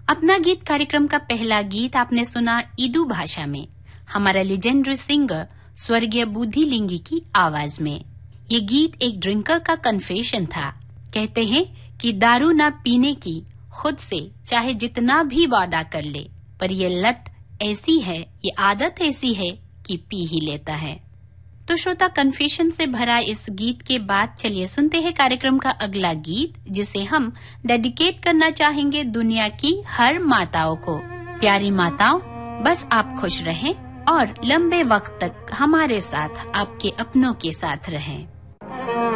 अपना गीत कार्यक्रम का पहला गीत आपने सुना ईदू भाषा में, हमारा लेजेंडरी सिंगर स्वर्गीय बुद्धि लिंगी की आवाज में। ये गीत एक ड्रिंकर का कन्फेशन था। कहते हैं कि दारू ना पीने की खुद से चाहे जितना भी वादा कर ले, पर ये लत ऐसी है, ये आदत ऐसी है कि पी ही लेता है। तो श्रोता, कन्फेशन से भरा इस गीत के बाद चलिए सुनते हैं कार्यक्रम का अगला गीत, जिसे हम डेडिकेट करना चाहेंगे दुनिया की हर माताओं को। प्यारी माताओं, बस आप खुश रहें और लंबे वक्त तक हमारे साथ, आपके अपनों के साथ रहें।